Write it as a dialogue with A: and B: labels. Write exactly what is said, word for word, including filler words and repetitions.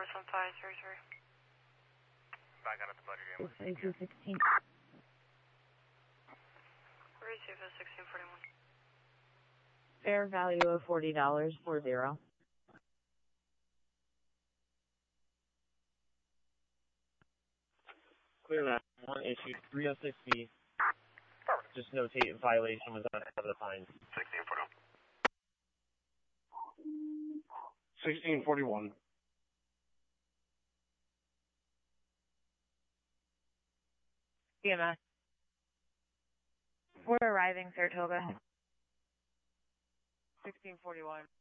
A: four seven five three three.
B: Back out of the budget ambulance.
C: eighteen sixteen.
A: Receive a sixteen forty-one.
C: Fair value of forty dollars, four zero.
D: Clear that. One issue, three oh six B. Just notate violation was on the fine.
B: sixteen forty-one.
D: sixteen forty-one.
E: E M S. We're arriving, Saratoga.
C: sixteen forty-one.